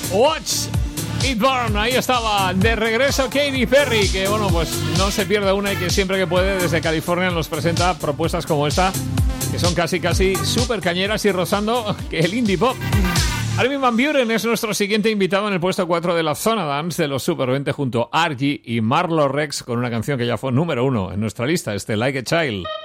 Watch It Burn, ahí estaba, de regreso Katy Perry, que bueno, pues no se pierde una y que siempre que puede desde California nos presenta propuestas como esta, que son casi súper cañeras y rozando el indie pop. Armin van Buuren es nuestro siguiente invitado en el puesto 4 de la Zona Dance de los Super 20 junto a Argy y Marlo Rex con una canción que ya fue número 1 en nuestra lista, Like a Child.